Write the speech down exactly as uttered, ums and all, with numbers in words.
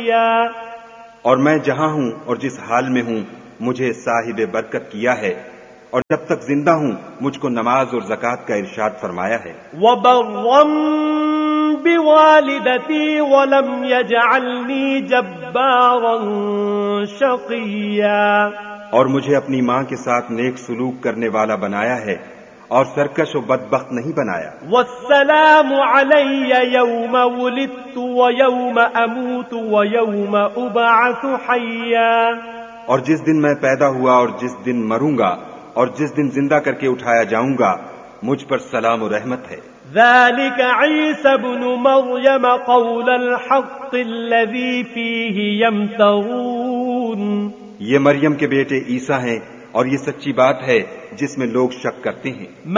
हय्या। और मैं जहां हूं और जिस हाल में हूं मुझे साहिब बरकत किया है, और जब तक जिंदा हूं मुझको नमाज और ज़कात का इरशाद फरमाया है। वबर्रम बिवालिदती वलम यजअलनी जब्बारन शक़िया। और मुझे अपनी मां के साथ नेक सुलूक करने वाला बनाया है और सरकश और बदबख्त नहीं बनाया। वस्सलामु अलैया यौम वुलिदतु व यौम अमूतु व यौम उबअसु हय्या। और जिस दिन मैं पैदा हुआ और जिस दिन मरूंगा और जिस दिन जिंदा करके उठाया जाऊंगा, मुझ पर सलाम और रहमत है। ज़ालिक ईसा इब्नु मर्यम क़ौलुल हक़्क़िल्लज़ी फ़ीही यम्तरून। ये मरियम के बेटे ईसा हैं और ये सच्ची बात है जिसमें लोग शक करते हैं।